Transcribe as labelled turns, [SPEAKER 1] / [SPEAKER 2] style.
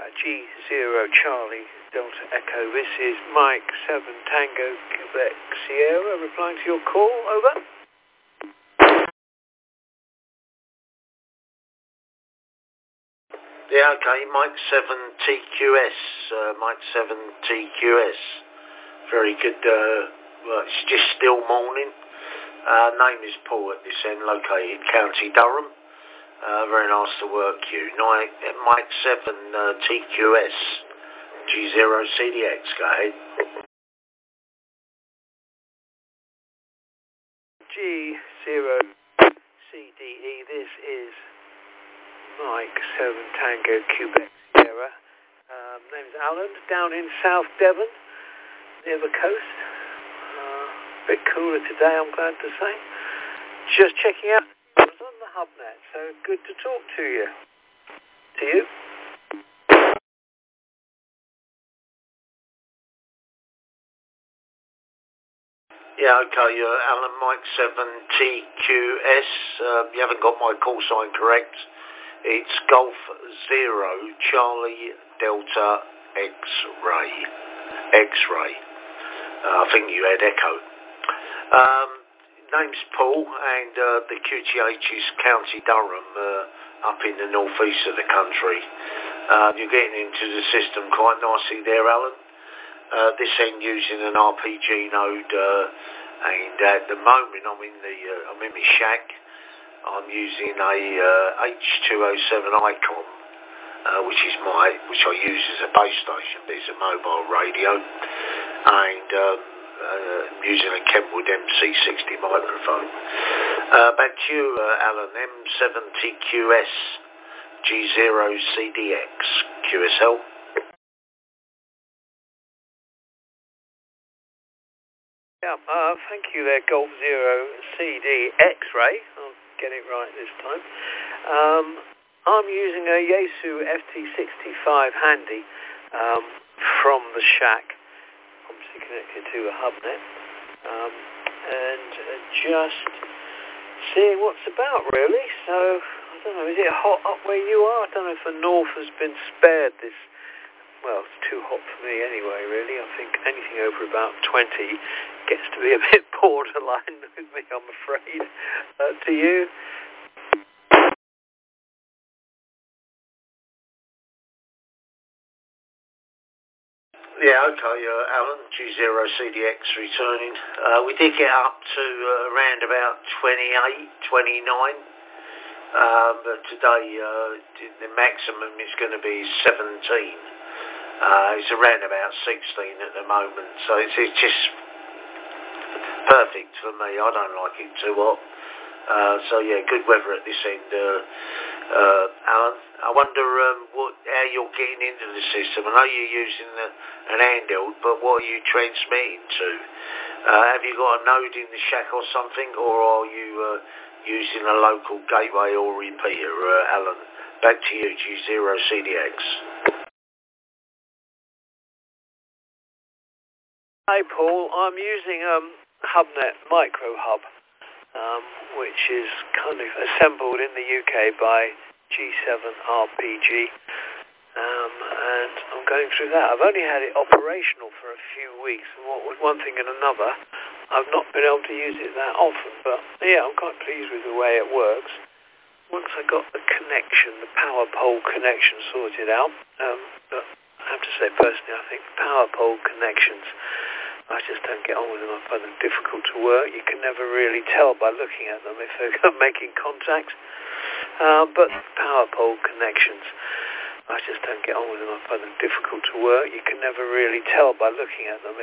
[SPEAKER 1] G0 Charlie Delta Echo. This is Mike 7 Tango Quebec Sierra replying to your call. Over.
[SPEAKER 2] Yeah, okay, Mike 7 TQS, Mike 7 TQS. Very good, well, it's just still morning. Name is Paul at this end, located County Durham. Very nice to work you. Mike 7 TQS, G0 CDX, go ahead.
[SPEAKER 1] G0 CDE, this is Mike 7 Tango Quebec Sierra. Name's Alan, down in South Devon, near the coast. A bit cooler today, I'm glad to say. Just checking out. I was on the HubNet, so good to talk to you. To you.
[SPEAKER 2] Yeah, okay, Alan, Mike 7 TQS. You haven't got my call sign correct. It's Golf 0 Charlie Delta X-Ray. X-Ray. I think you had Echo. Name's Paul, and the QTH is County Durham, up in the northeast of the country. You're getting into the system quite nicely there, Alan. This end using an RPG node, and at the moment I'm in my shack. I'm using a H207 Icon, which I use as a base station, but it's a mobile radio, and I'm using a Kenwood MC60 microphone. Back to you, Alan, M7TQS G0 CDX QSL.
[SPEAKER 1] Yeah, thank you there, Golf 0 CD X-Ray. I'll get it right this time. I'm using a Yaesu FT65 handy from the shack, obviously connected to a HubNet, and just seeing what's about, really. So, I don't know, is it hot up where you are? I don't know if the north has been spared this. Well, it's too hot for me anyway, really. I think anything over about 20 gets to be a bit borderline with me, I'm afraid. To you?
[SPEAKER 2] Yeah, okay, Alan, G0 CDX returning. We did get up to around about 28, 29. But today the maximum is going to be 17. It's around about 16 at the moment, so it's just perfect for me. I don't like it too hot. So yeah, good weather at this end, Alan. I wonder how you're getting into the system. I know you're using an handheld, but what are you transmitting to? Have you got a node in the shack or something, or are you using a local gateway or repeater, Alan? Back to you, G0 CDX.
[SPEAKER 1] Hi, Paul. I'm using HubNet Micro Hub, which is kind of assembled in the UK by G7 RPG, and I'm going through that. I've only had it operational for a few weeks, and what with one thing and another, I've not been able to use it that often, but yeah, I'm quite pleased with the way it works. Once I got the connection, the power pole connection sorted out, but I have to say personally, I think power pole connections, I just don't get on with them. I find them difficult to work. You can never really tell by looking at them if they're making contact. But power pole connections, I just don't get on with them. I find them difficult to work. You can never really tell by looking at them